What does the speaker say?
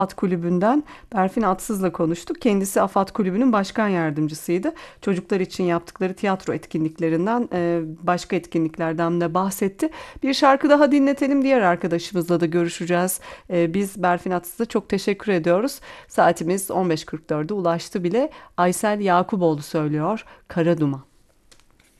AFAD Kulübü'nden Berfin Atsız'la konuştuk. Kendisi AFAD Kulübü'nün başkan yardımcısıydı. Çocuklar için yaptıkları tiyatro etkinliklerinden, başka etkinliklerden de bahsetti. Bir şarkı daha dinletelim. Diğer arkadaşımızla da görüşeceğiz. Biz Berfin Atsız'a çok teşekkür ediyoruz. Saatimiz 15.44'e ulaştı bile. Aysel Yakuboğlu söylüyor. Kara Duman.